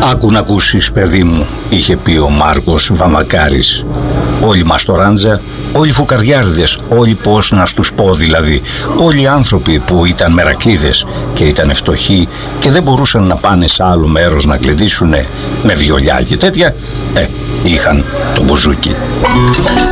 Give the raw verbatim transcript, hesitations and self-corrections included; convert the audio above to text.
Άκου να ακούσεις, παιδί μου, είχε πει ο Μάρκος Βαμακάρης. Όλοι μαστοράντζα, όλοι φουκαριάριδες, όλοι πώς να στους πω δηλαδή, όλοι οι άνθρωποι που ήταν μερακλείδες και ήταν φτωχοί και δεν μπορούσαν να πάνε σε άλλο μέρος να κλειδίσουνε με βιολιά και τέτοια, ε, είχαν το μπουζούκι.